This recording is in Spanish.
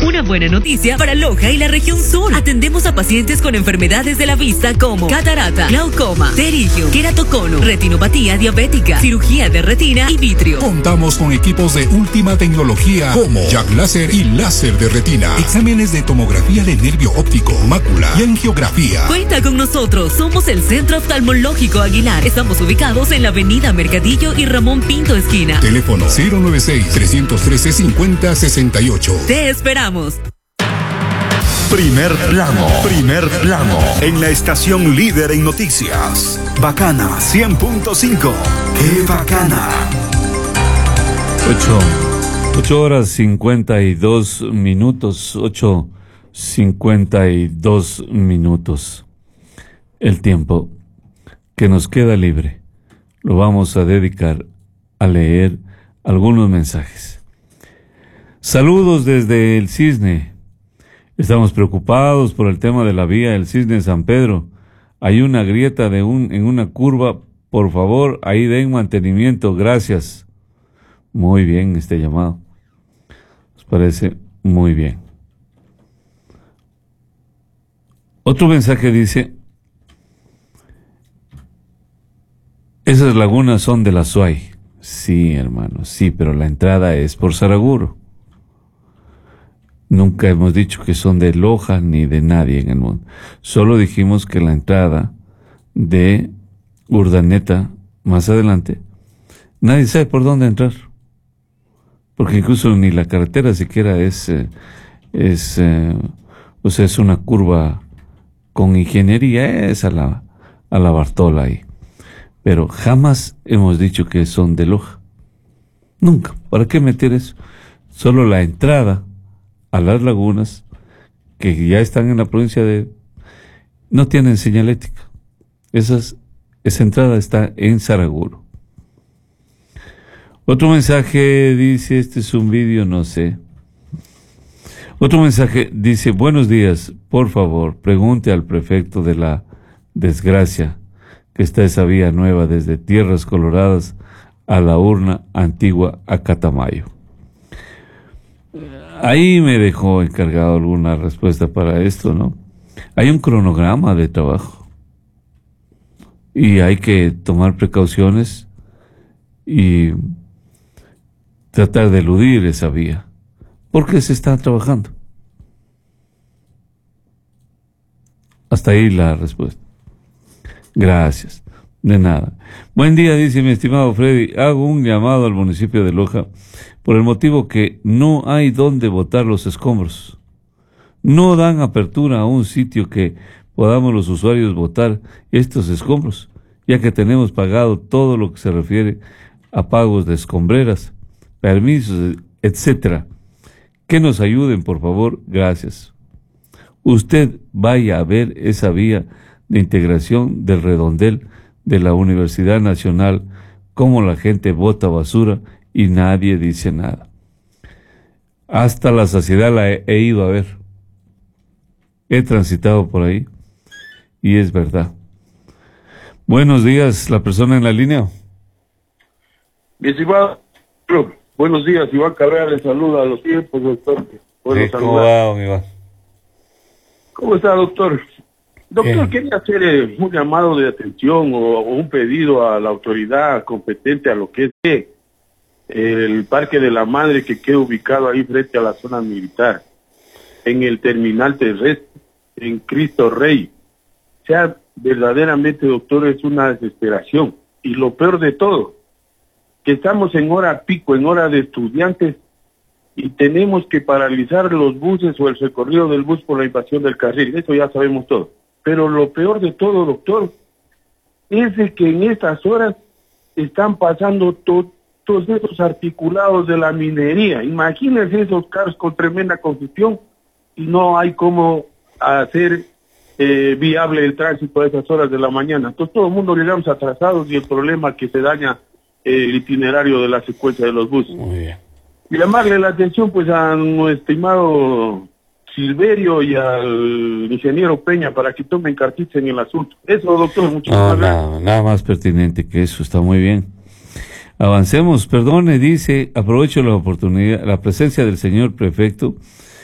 Una buena noticia para Loja y la región sur. Atendemos a pacientes con enfermedades de la vista como catarata, glaucoma, pterigio, queratocono, retinopatía diabética, cirugía de retina y vitrio. Contamos con equipos de última tecnología como Jack Láser y láser de retina, exámenes de tomografía de nervio óptico, mácula y angiografía. Cuenta con nosotros, somos el Centro Oftalmológico Aguilar. Estamos ubicados en la avenida Mercadillo y Ramón Pinto esquina. Teléfono 096-313-5068. Te esperamos. Primer plano, en la estación líder en noticias. Bacana 100.5. ¡Qué bacana! 8 horas 52 minutos, 8:52 minutos. El tiempo que nos queda libre lo vamos a dedicar a leer algunos mensajes. Saludos desde el Cisne. Estamos preocupados por el tema de la vía del Cisne San Pedro. Hay una grieta en una curva. Por favor, ahí den mantenimiento. Gracias. Muy bien este llamado. Nos parece muy bien. Otro mensaje dice: esas lagunas son de la SUAY. Sí, hermano, sí, pero la entrada es por Saraguro. Nunca hemos dicho que son de Loja ni de nadie en el mundo. Solo dijimos que la entrada de Urdaneta, más adelante, nadie sabe por dónde entrar. Porque incluso ni la carretera siquiera es una curva con ingeniería, es a la Bartola ahí. Pero jamás hemos dicho que son de Loja. Nunca. ¿Para qué meter eso? Solo la entrada a las lagunas, que ya están en la provincia no tienen señalética. Esa entrada está en Saraguro. Otro mensaje dice, este es un vídeo, no sé. Otro mensaje dice: buenos días, por favor, pregunte al prefecto de la desgracia que está esa vía nueva desde Tierras Coloradas a la urna antigua a Catamayo. Ahí me dejó encargado alguna respuesta para esto, ¿no? Hay un cronograma de trabajo y hay que tomar precauciones y tratar de eludir esa vía, porque se está trabajando. Hasta ahí la respuesta. Gracias. De nada. Buen día, dice mi estimado Freddy. Hago un llamado al municipio de Loja por el motivo que no hay dónde botar los escombros. No dan apertura a un sitio que podamos los usuarios botar estos escombros, ya que tenemos pagado todo lo que se refiere a pagos de escombreras, permisos, etcétera. Que nos ayuden, por favor. Gracias. Usted vaya a ver esa vía de integración del redondel de la Universidad Nacional, cómo la gente bota basura y nadie dice nada. Hasta la saciedad la he ido a ver. He transitado por ahí y es verdad. Buenos días, la persona en la línea. Mi estimado, buenos días, Iván Carrera le saluda a los tiempos, doctor. ¿Cómo va, don Iván? ¿Cómo está, doctor? Doctor, quería hacer un llamado de atención o un pedido a la autoridad competente a lo que es el Parque de la Madre, que queda ubicado ahí frente a la zona militar, en el terminal terrestre, en Cristo Rey. O sea, verdaderamente, doctor, es una desesperación. Y lo peor de todo, que estamos en hora pico, en hora de estudiantes, y tenemos que paralizar los buses o el recorrido del bus por la invasión del carril. Eso ya sabemos todo. Pero lo peor de todo, doctor, es de que en estas horas están pasando todos esos articulados de la minería. Imagínense esos carros con tremenda congestión y no hay cómo hacer viable el tránsito a esas horas de la mañana. Entonces todo el mundo llegamos atrasados y el problema es que se daña el itinerario de la secuencia de los buses. Muy bien. Y llamarle la atención pues a nuestro estimado Silverio y al ingeniero Peña para que tomen cartita en el asunto. Eso, doctor, muchas gracias. Nada más pertinente que eso, está muy bien. Avancemos, perdone, dice, aprovecho la oportunidad, la presencia del señor prefecto